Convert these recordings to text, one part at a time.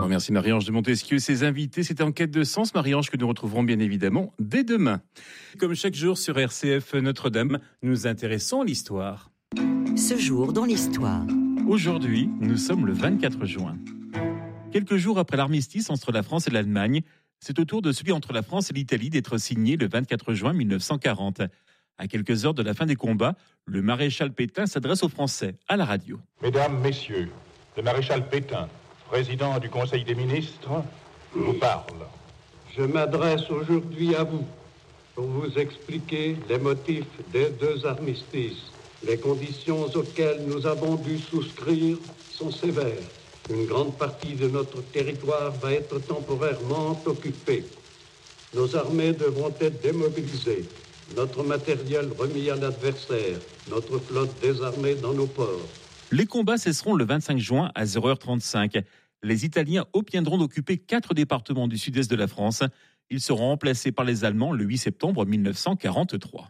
grand merci Marie-Ange de Montesquieu. Ses invités, c'était En quête de sens. Marie-Ange que nous retrouverons bien évidemment dès demain. Comme chaque jour sur RCF Notre-Dame, nous nous intéressons à l'histoire. Ce jour dans l'histoire. Aujourd'hui, nous sommes le 24 juin. Quelques jours après l'armistice entre la France et l'Allemagne, c'est au tour de celui entre la France et l'Italie d'être signé le 24 juin 1940. À quelques heures de la fin des combats, le maréchal Pétain s'adresse aux Français à la radio. Mesdames, Messieurs, le maréchal Pétain, président du Conseil des ministres, vous parle. Je m'adresse aujourd'hui à vous pour vous expliquer les motifs des deux armistices. Les conditions auxquelles nous avons dû souscrire sont sévères. Une grande partie de notre territoire va être temporairement occupée. Nos armées devront être démobilisées. Notre matériel remis à l'adversaire, notre flotte désarmée dans nos ports. Les combats cesseront le 25 juin à 0h35. Les Italiens obtiendront d'occuper 4 départements du sud-est de la France. Ils seront remplacés par les Allemands le 8 septembre 1943.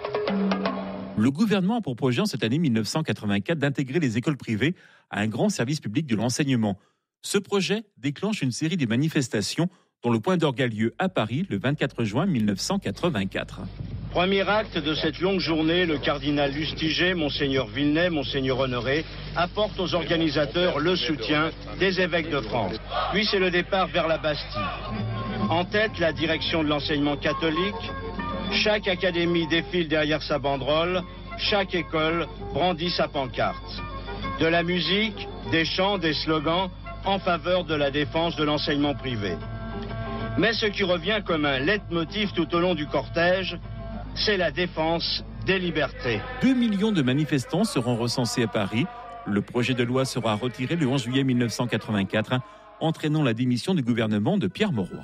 Le gouvernement a pour projet en cette année 1984 d'intégrer les écoles privées à un grand service public de l'enseignement. Ce projet déclenche une série de manifestations dont le point d'orgue a lieu à Paris le 24 juin 1984. Premier acte de cette longue journée, le cardinal Lustiger, Monseigneur Villeneuve, Monseigneur Honoré apportent aux organisateurs le soutien des évêques de France. Puis c'est le départ vers la Bastille. En tête, la direction de l'enseignement catholique. Chaque académie défile derrière sa banderole. Chaque école brandit sa pancarte. De la musique, des chants, des slogans en faveur de la défense de l'enseignement privé. Mais ce qui revient comme un leitmotiv tout au long du cortège, c'est la défense des libertés. 2 millions de manifestants seront recensés à Paris. Le projet de loi sera retiré le 11 juillet 1984, entraînant la démission du gouvernement de Pierre Mauroy.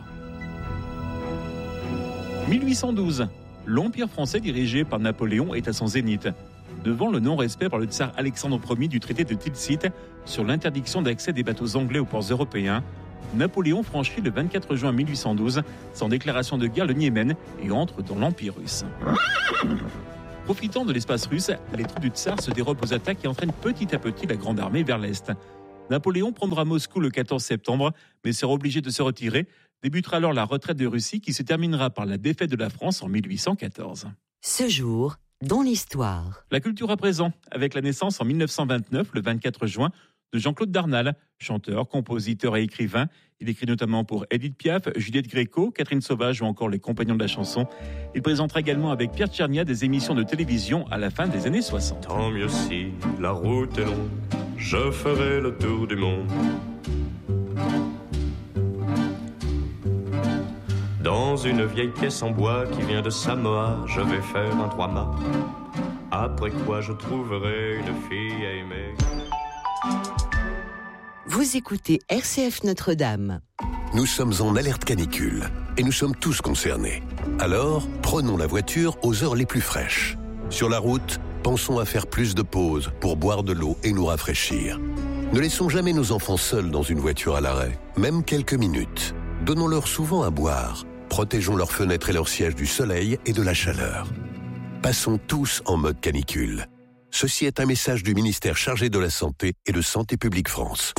1812, l'Empire français dirigé par Napoléon est à son zénith. Devant le non-respect par le tsar Alexandre Ier du traité de Tilsit sur l'interdiction d'accès des bateaux anglais aux ports européens, Napoléon franchit le 24 juin 1812 sans déclaration de guerre le Niémen et entre dans l'Empire russe. Profitant de l'espace russe, les troupes du tsar se dérobent aux attaques et entraînent petit à petit la grande armée vers l'est. Napoléon prendra Moscou le 14 septembre, mais sera obligé de se retirer. Débutera alors la retraite de Russie qui se terminera par la défaite de la France en 1814. Ce jour dans l'histoire. La culture à présent, avec la naissance en 1929, le 24 juin, de Jean-Claude Darnal, chanteur, compositeur et écrivain. Il écrit notamment pour Edith Piaf, Juliette Gréco, Catherine Sauvage ou encore les Compagnons de la chanson. Il présentera également avec Pierre Tchernia des émissions de télévision à la fin des années 60. Tant mieux si la route est longue, je ferai le tour du monde. Dans une vieille pièce en bois qui vient de Samoa, je vais faire un 3-mâts. Après quoi je trouverai une fille à aimer. Vous écoutez RCF Notre-Dame. Nous sommes en alerte canicule et nous sommes tous concernés. Alors, prenons la voiture aux heures les plus fraîches. Sur la route, pensons à faire plus de pauses pour boire de l'eau et nous rafraîchir. Ne laissons jamais nos enfants seuls dans une voiture à l'arrêt, même quelques minutes. Donnons-leur souvent à boire. Protégeons leurs fenêtres et leurs sièges du soleil et de la chaleur. Passons tous en mode canicule. Ceci est un message du ministère chargé de la Santé et de Santé publique France.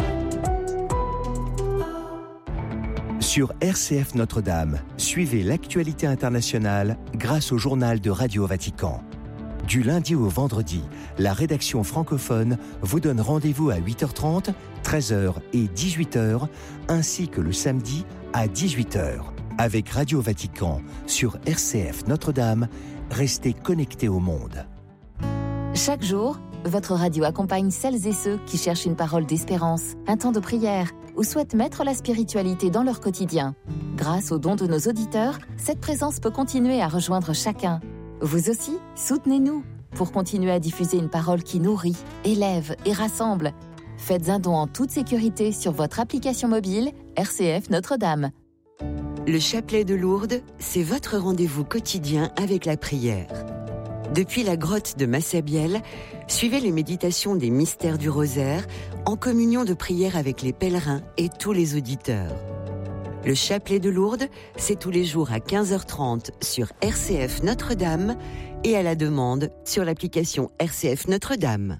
Sur RCF Notre-Dame, suivez l'actualité internationale grâce au journal de Radio Vatican. Du lundi au vendredi, la rédaction francophone vous donne rendez-vous à 8h30, 13h et 18h, ainsi que le samedi à 18h. Avec Radio Vatican sur RCF Notre-Dame, restez connectés au monde. Chaque jour, votre radio accompagne celles et ceux qui cherchent une parole d'espérance, un temps de prière ou souhaitent mettre la spiritualité dans leur quotidien. Grâce aux dons de nos auditeurs, cette présence peut continuer à rejoindre chacun. Vous aussi, soutenez-nous pour continuer à diffuser une parole qui nourrit, élève et rassemble. Faites un don en toute sécurité sur votre application mobile RCF Notre-Dame. Le chapelet de Lourdes, c'est votre rendez-vous quotidien avec la prière. Depuis la grotte de Massabielle, suivez les méditations des mystères du rosaire en communion de prière avec les pèlerins et tous les auditeurs. Le chapelet de Lourdes, c'est tous les jours à 15h30 sur RCF Notre-Dame et à la demande sur l'application RCF Notre-Dame.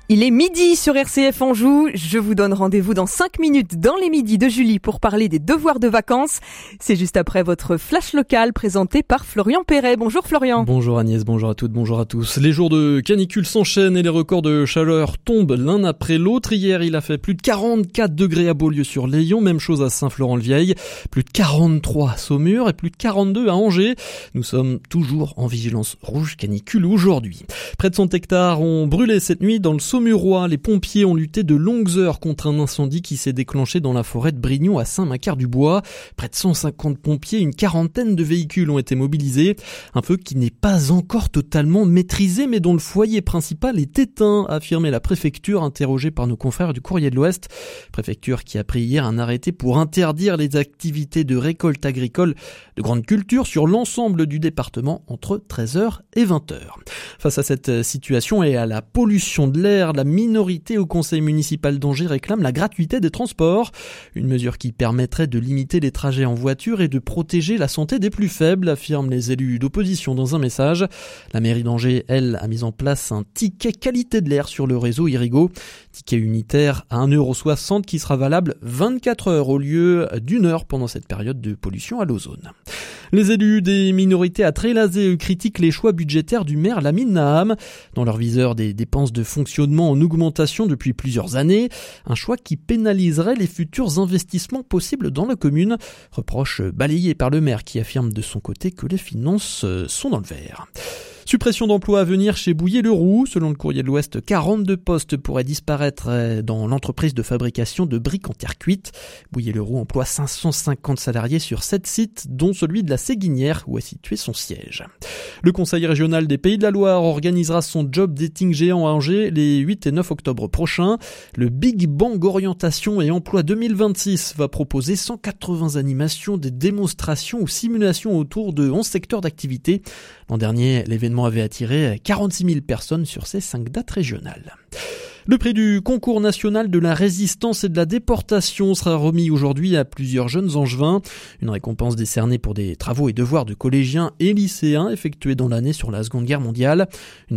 Il est midi sur RCF Anjou. Je vous donne rendez-vous dans 5 minutes dans les midis de Julie pour parler des devoirs de vacances. C'est juste après votre flash local présenté par Florian Perret. Bonjour Florian. Bonjour Agnès, bonjour à toutes, bonjour à tous. Les jours de canicule s'enchaînent et les records de chaleur tombent l'un après l'autre. Hier, il a fait plus de 44 degrés à Beaulieu-sur-Layon, même chose à Saint-Florent-le-Vieil, plus de 43 à Saumur et plus de 42 à Angers. Nous sommes toujours en vigilance rouge canicule aujourd'hui. Près de 100 hectares ont brûlé cette nuit dans le Saumurois. Les pompiers ont lutté de longues heures contre un incendie qui s'est déclenché dans la forêt de Brignon à Saint-Macaire-du-Bois. Près de 150 pompiers, une quarantaine de véhicules ont été mobilisés. Un feu qui n'est pas encore totalement maîtrisé, mais dont le foyer principal est éteint, a affirmé la préfecture, interrogée par nos confrères du Courrier de l'Ouest. Préfecture qui a pris hier un arrêté pour interdire les activités de récolte agricole de grande culture sur l'ensemble du département entre 13h et 20h. Face à cette situation et à la pollution de l'air, la minorité au conseil municipal d'Angers réclame la gratuité des transports. Une mesure qui permettrait de limiter les trajets en voiture et de protéger la santé des plus faibles, affirment les élus d'opposition dans un message. La mairie d'Angers, elle, a mis en place un ticket qualité de l'air sur le réseau Irigo. Ticket unitaire à 1,60 € qui sera valable 24 heures au lieu d'1 heure pendant cette période de pollution à l'ozone. Les élus des minorités à Trélazé critiquent les choix budgétaires du maire Lamine Naham. Dans leur viseur, des dépenses de fonctionnement en augmentation depuis plusieurs années. Un choix qui pénaliserait les futurs investissements possibles dans la commune. Reproche balayé par le maire qui affirme de son côté que les finances sont dans le vert. Suppression d'emplois à venir chez Bouillé-le-Roux. Selon le Courrier de l'Ouest, 42 postes pourraient disparaître dans l'entreprise de fabrication de briques en terre cuite. Bouillé-le-Roux emploie 550 salariés sur 7 sites, dont celui de la Séguinière, où est situé son siège. Le Conseil régional des Pays de la Loire organisera son job dating géant à Angers les 8 et 9 octobre prochains. Le Big Bang Orientation et Emploi 2026 va proposer 180 animations, des démonstrations ou simulations autour de 11 secteurs d'activité. L'an dernier, l'événement avait attiré 46 000 personnes sur ces 5 dates régionales. Le prix du concours national de la résistance et de la déportation sera remis aujourd'hui à plusieurs jeunes angevins. Une récompense décernée pour des travaux et devoirs de collégiens et lycéens effectués dans l'année sur la Seconde Guerre mondiale. Une